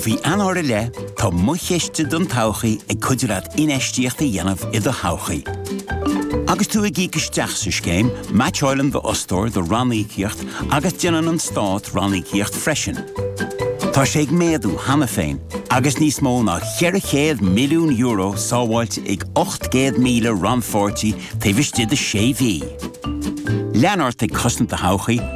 bhí anóir le, tá mucheiste don tauchaí ag cuidirad inéistíochta dhéanamh I do tauchaí. Agus tú ag ícisteach sa scéim, Match Island the Ostor, the Rannícíocht, agus déanann an Stát Rannícíocht freisin. Tá sé ag méadú hana féin, agus níos mó ná €100 milliún sábháilte ag 800,000 ranfortí taobh istigh de 6 bhí. Leanart ag cosnta tauchaí